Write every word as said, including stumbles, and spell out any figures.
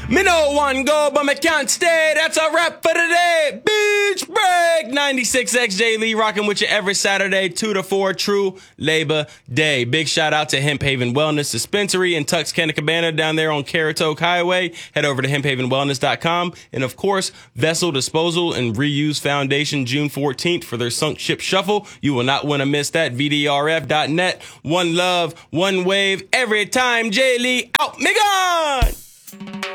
Me know one go, but me can't stay. That's a wrap for today. Beach break. ninety-six X J Lee rocking with you every Saturday, two to four, True Labor Day. Big shout out to Hemp Haven Wellness Dispensary in Tuxcana Cabana down there on Caratoke Highway. Head over to hemp haven wellness dot com. And of course, Vessel Disposal and Reuse Foundation June fourteenth for their Sunk Ship Shuffle. You will not want to miss that. V D R F dot net. One love, one wave, every time. J Lee out. Me gone.